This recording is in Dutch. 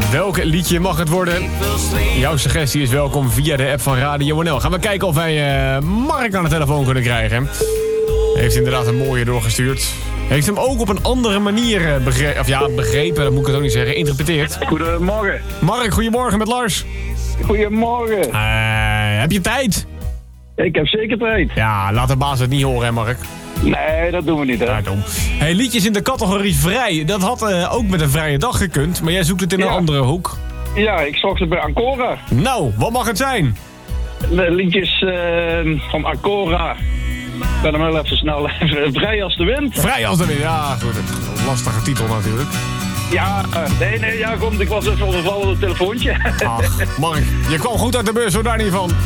Welk liedje mag het worden? Jouw suggestie is welkom via de app van Radio NL. Gaan we kijken of wij Mark aan de telefoon kunnen krijgen. Heeft inderdaad een mooie doorgestuurd. Heeft hem ook op een andere manier begrepen, dat moet ik het ook niet zeggen, geïnterpreteerd. Goedemorgen. Mark, goedemorgen met Lars. Goedemorgen. Heb je tijd? Ik heb zeker tijd. Ja, laat de baas het niet horen, hè Mark? Nee, dat doen we niet, hè. Ja, dom. Hey, liedjes in de categorie vrij. Dat had ook met een vrije dag gekund, maar jij zoekt het in een andere hoek. Ja, ik zocht het bij Ancora. Nou, wat mag het zijn? De liedjes van Ancora. Ik ben hem wel even snel vrij als de wind. Vrij als de wind, ja goed. Een lastige titel natuurlijk. Ja, nee, ja, komt. Ik was even overvallen op het telefoontje. Ach, Mark, je kwam goed uit de bus, hoor daar niet van.